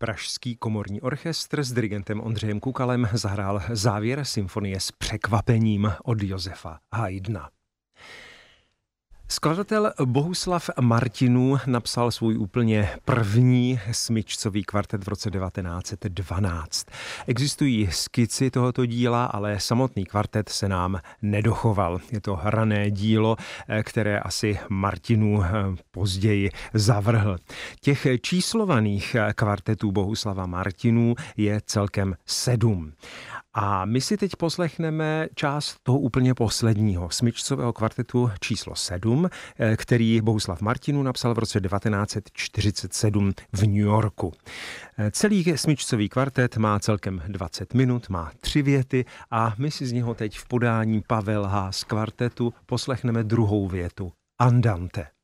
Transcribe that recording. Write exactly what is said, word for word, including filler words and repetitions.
Pražský komorní orchestr s dirigentem Ondřejem Kukalem zahrál závěr symfonie S překvapením od Josefa Haydna. Skladatel Bohuslav Martinů napsal svůj úplně první smyčcový kvartet v roce devatenáct set dvanáct. Existují skici tohoto díla, ale samotný kvartet se nám nedochoval. Je to rané dílo, které asi Martinů později zavrhl. Těch číslovaných kvartetů Bohuslava Martinů je celkem sedm. A my si teď poslechneme část toho úplně posledního smyčcového kvartetu číslo sedm, který Bohuslav Martinů napsal v roce devatenáct set čtyřicet sedm v New Yorku. Celý smyčcový kvartet má celkem dvacet minut, má tři věty a my si z něho teď v podání Pavel Haas kvartetu poslechneme druhou větu Andante.